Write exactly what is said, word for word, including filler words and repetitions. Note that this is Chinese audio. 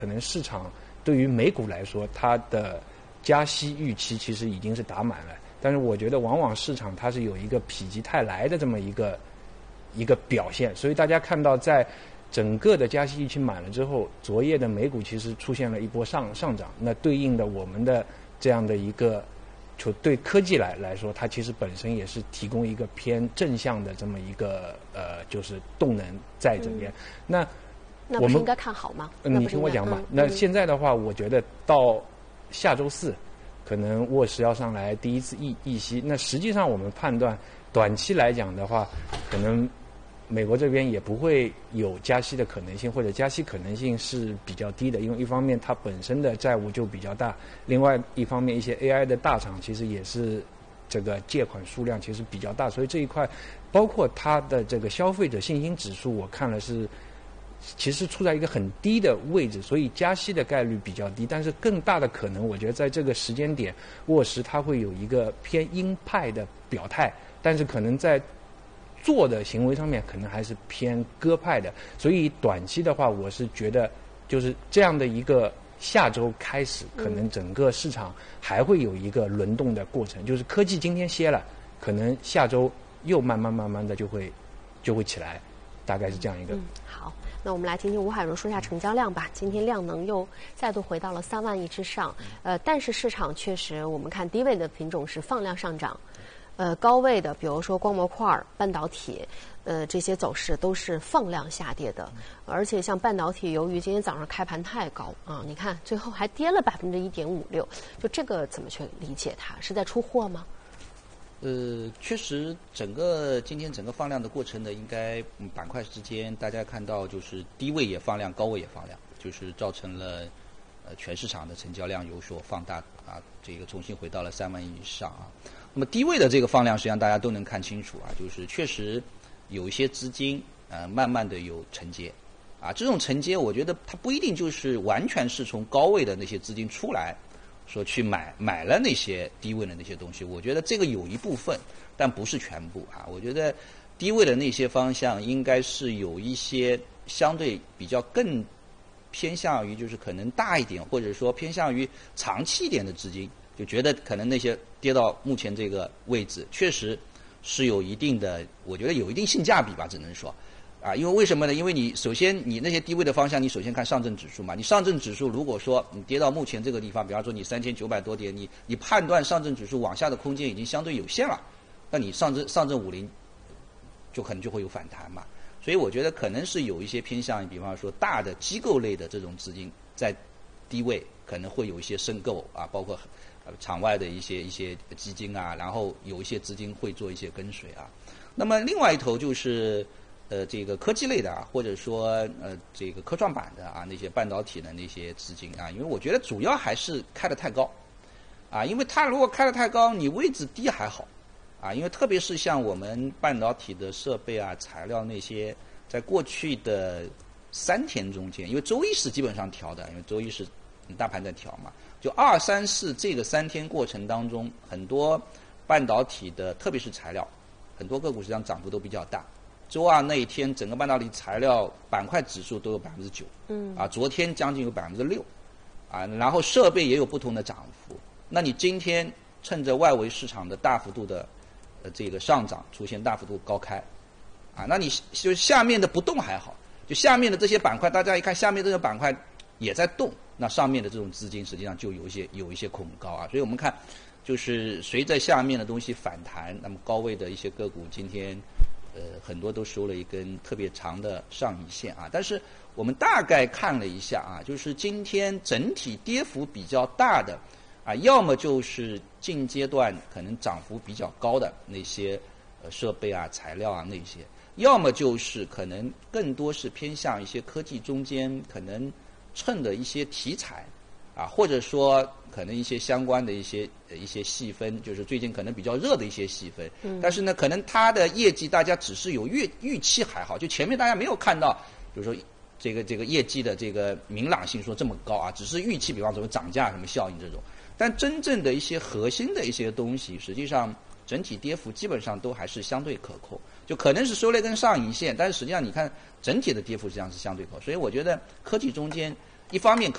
可能市场对于美股来说，它的加息预期其实已经是打满了。但是我觉得，往往市场它是有一个否极泰来的这么一个一个表现，所以大家看到在整个的加息预期满了之后，昨夜的美股其实出现了一波上上涨。那对应的我们的这样的一个，就对科技来来说，它其实本身也是提供一个偏正向的这么一个呃，就是动能在这边。嗯、那那不是应该看好吗？ 呃、你听我讲吧。 嗯、 那现在的话，我觉得到下周四，可能沃什要上来第一次议议息。那实际上我们判断，短期来讲的话，可能美国这边也不会有加息的可能性，或者加息可能性是比较低的。因为一方面它本身的债务就比较大，另外一方面一些 A I 的大厂其实也是这个借款数量其实比较大，所以这一块包括它的这个消费者信心指数，我看了是其实处在一个很低的位置，所以加息的概率比较低。但是更大的可能，我觉得在这个时间点，沃什它会有一个偏鹰派的表态，但是可能在做的行为上面可能还是偏鸽派的。所以短期的话，我是觉得就是这样的一个下周开始，可能整个市场还会有一个轮动的过程，就是科技今天歇了，可能下周又慢慢慢慢的就会就会起来，大概是这样一个。 嗯，好。那我们来听听吴海荣说一下成交量吧。今天量能又再度回到了三万亿之上，呃，但是市场确实，我们看低位的品种是放量上涨，呃，高位的，比如说光模块、半导体，呃，这些走势都是放量下跌的。而且像半导体，由于今天早上开盘太高啊，你看最后还跌了百分之一点五六，就这个怎么去理解它？是在出货吗？ 呃，确实，整个今天整个放量的过程呢，应该、嗯、板块之间大家看到就是低位也放量，高位也放量，就是造成了呃全市场的成交量有所放大啊，这个重新回到了三万亿以上啊。那么低位的这个放量，实际上大家都能看清楚啊，就是确实有一些资金呃慢慢的有承接啊，这种承接我觉得它不一定就是完全是从高位的那些资金出来。说去买买了那些低位的那些东西，我觉得这个有一部分，但不是全部啊。我觉得低位的那些方向应该是有一些相对比较更偏向于就是可能大一点，或者说偏向于长期一点的资金，就觉得可能那些跌到目前这个位置，确实是有一定的，我觉得有一定性价比吧，只能说。啊，因为为什么呢？因为你首先你那些低位的方向，你首先看上证指数嘛。你上证指数如果说你跌到目前这个地方，比方说你三千九百多点，你你判断上证指数往下的空间已经相对有限了，那你上证上证五零就可能就会有反弹嘛。所以我觉得可能是有一些偏向于，比方说大的机构类的这种资金在低位可能会有一些申购啊，包括呃场外的一些一些基金啊，然后有一些资金会做一些跟随啊。那么另外一头就是。呃，这个科技类的啊，或者说呃，这个科创板的啊，那些半导体的那些资金啊，因为我觉得主要还是开得太高，啊，因为它如果开得太高，你位置低还好，啊，因为特别是像我们半导体的设备啊、材料那些，在过去的三天中间，因为周一是基本上调的，因为周一是大盘在调嘛，就二三四这个三天过程当中，很多半导体的，特别是材料，很多个股实际上涨幅都比较大。周二那一天，整个半导体材料板块指数都有百分之九，嗯，啊，昨天将近有百分之六，啊，然后设备也有不同的涨幅。那你今天趁着外围市场的大幅度的呃这个上涨，出现大幅度高开，啊，那你就下面的不动还好，就下面的这些板块，大家一看下面这个板块也在动，那上面的这种资金实际上就有一些有一些恐高啊，所以我们看就是随着下面的东西反弹，那么高位的一些个股今天。呃，很多都收了一根特别长的上影线啊，但是我们大概看了一下啊，就是今天整体跌幅比较大的啊，要么就是近阶段可能涨幅比较高的那些呃设备啊、材料啊那些，要么就是可能更多是偏向一些科技中间可能蹭的一些题材啊，或者说。可能一些相关的一些呃一些细分，就是最近可能比较热的一些细分，嗯，但是呢，可能它的业绩大家只是有预预期还好，就前面大家没有看到，比如说这个这个业绩的这个明朗性说这么高啊，只是预期，比方说涨价什么效应这种，但真正的一些核心的一些东西，实际上整体跌幅基本上都还是相对可控，就可能是收了一根上影线，但是实际上你看整体的跌幅实际上是相对可控，所以我觉得科技中间。 一方面